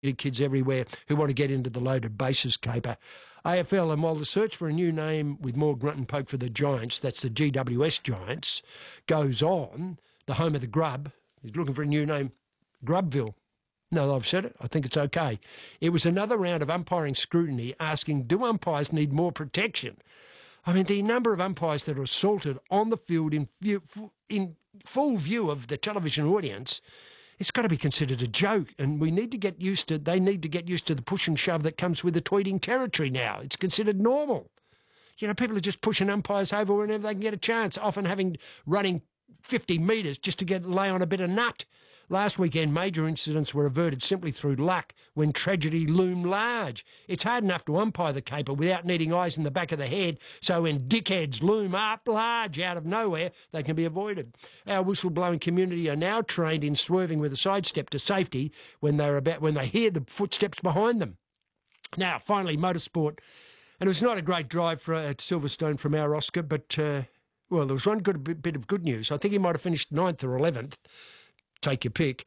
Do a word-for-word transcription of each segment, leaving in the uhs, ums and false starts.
kids everywhere who want to get into the loaded bases caper. A F L, and while the search for a new name with more grunt and poke for the Giants, that's the G W S Giants, goes on, the home of the grub, he's looking for a new name, Grubville. No, I've said it. I think it's okay. It was another round of umpiring scrutiny asking, do umpires need more protection? I mean, the number of umpires that are assaulted on the field in, view, in full view of the television audience, it's got to be considered a joke, and we need to get used to, they need to get used to the push and shove that comes with the tweeting territory now. It's considered normal. You know, people are just pushing umpires over whenever they can get a chance, often having running fifty metres just to get lay on a bit of nut. Last weekend, major incidents were averted simply through luck when tragedy loomed large. It's hard enough to umpire the caper without needing eyes in the back of the head, so when dickheads loom up large out of nowhere, they can be avoided. Our whistleblowing community are now trained in swerving with a sidestep to safety when they're about when they hear the footsteps behind them. Now, finally, motorsport. And it was not a great drive for, at Silverstone from our Oscar, but, uh, well, there was one good bit of good news. I think he might have finished ninth or eleventh. Take your pick.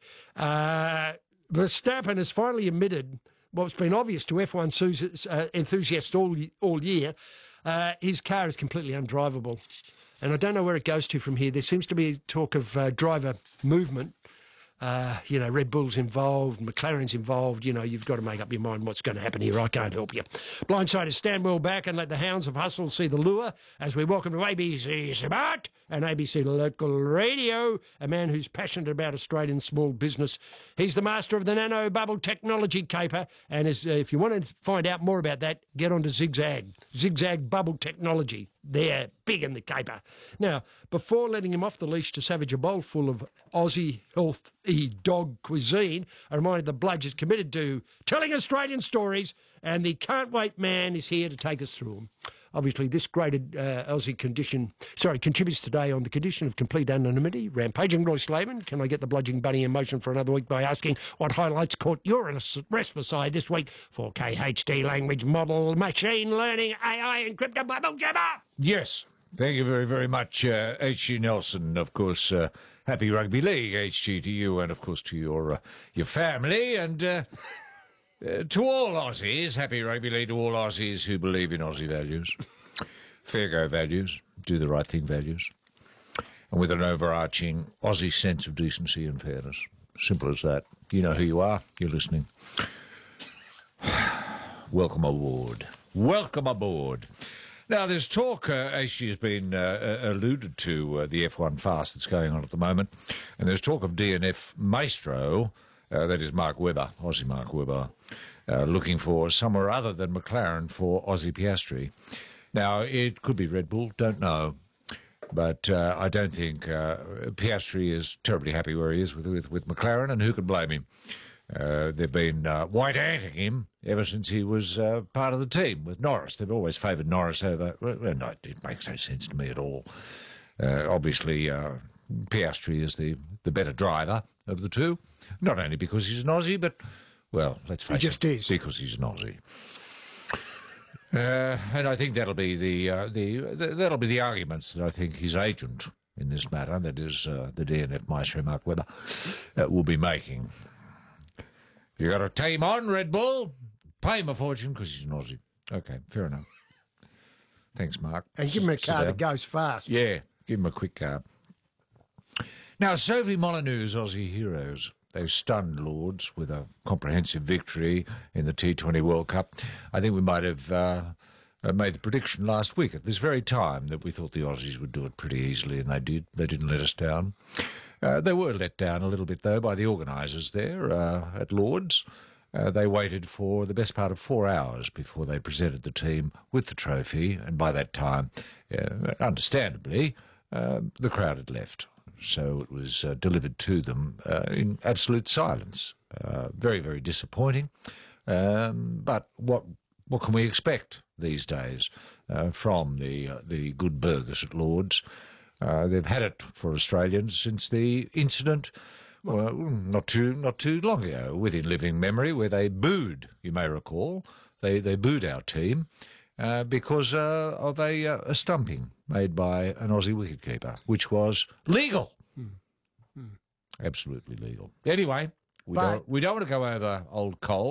Uh, Verstappen has finally admitted what's been obvious to F one uh, enthusiasts all all year. Uh, his car is completely undrivable. And I don't know where it goes to from here. There seems to be talk of uh, driver movement. Uh, you know, Red Bull's involved, McLaren's involved. You know, you've got to make up your mind what's going to happen here. I can't help you. Blindsiders, stand well back and let the hounds of hustle see the lure as we welcome to A B C Smart and A B C Local Radio, a man who's passionate about Australian small business. He's the master of the nano bubble technology caper, and as, uh, if you want to find out more about that, get on to Zigzag. Zigzag Bubble Technology. They're big in the caper. Now, before letting him off the leash to savage a bowl full of Aussie healthy dog cuisine, I reminded the Bludge is committed to telling Australian stories, and the can't wait man is here to take us through them. Obviously, this great uh, Aussie condition, sorry, contributes today on the condition of complete anonymity. Rampaging Roy Slavin, can I get the bludging bunny in motion for another week by asking what highlights caught your restless eye this week for K H D language model, machine learning, A I, and crypto bubble jabber? Yes. Thank you very, very much, uh, H G Nelson. Of course, uh, happy Rugby League, H G, to you and, of course, to your uh, your family. And uh, uh, to all Aussies, happy Rugby League to all Aussies who believe in Aussie values. Fair go values, do the right thing values. And with an overarching Aussie sense of decency and fairness. Simple as that. You know who you are. You're listening. Welcome aboard. Welcome aboard. Now, there's talk, uh, H G has been uh, alluded to, uh, the F one fast that's going on at the moment, and there's talk of D N F Maestro, uh, that is Mark Webber, Aussie Mark Webber, uh, looking for somewhere other than McLaren for Aussie Piastri. Now, it could be Red Bull, don't know, but uh, I don't think uh, Piastri is terribly happy where he is with, with, with McLaren, and who could blame him? Uh, they've been uh, white-anting him ever since he was uh, part of the team with Norris. They've always favoured Norris over... Well, no, it makes no sense to me at all. Uh, obviously, uh, Piastri is the, the better driver of the two, not only because he's an Aussie, but, well, let's face it. He just is. Because he's an Aussie. Uh, and I think that'll be the, uh, the, the that'll be the arguments that I think his agent in this matter, that is uh, the D N F Maestro Mark Webber, uh, will be making. You got a team on, Red Bull? Pay him a fortune because he's an Aussie. Okay, fair enough. Thanks, Mark. And give him a car that goes fast. Yeah, give him a quick car. Now, Sophie Molyneux's Aussie heroes. They've stunned Lords with a comprehensive victory in the T twenty World Cup. I think we might have uh, made the prediction last week at this very time that we thought the Aussies would do it pretty easily, and they did. They didn't let us down. Uh, they were let down a little bit, though, by the organisers there uh, at Lords. Uh, they waited for the best part of four hours before they presented the team with the trophy, and by that time, uh, understandably, uh, the crowd had left. So it was uh, delivered to them uh, in absolute silence. Uh, very, very disappointing. Um, but what what can we expect these days uh, from the uh, the good burgers at Lords? Uh, they've had it for Australians since the incident, well, not too not too long ago, within living memory, where they booed. You may recall they they booed our team. Uh, because uh, of a, uh, a stumping made by an Aussie wicketkeeper, which was legal. Mm. Mm. Absolutely legal. Anyway, we but, don't, we don't want to go over old coal.